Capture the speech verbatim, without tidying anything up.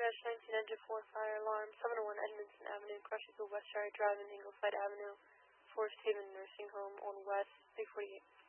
nineteen engine four fire alarm, seven oh one Edmondson Avenue, crushes the West Shire Drive and Ingleside Avenue, Forest Haven Nursing Home on West, three forty-eight